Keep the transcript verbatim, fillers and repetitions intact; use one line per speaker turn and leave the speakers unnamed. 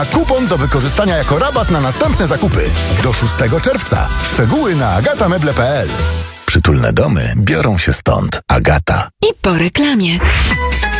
A kupon do wykorzystania jako rabat na następne zakupy. Do szóstego czerwca. Szczegóły na agata meble kropka p l. Przytulne domy biorą się stąd. Agata.
I po reklamie.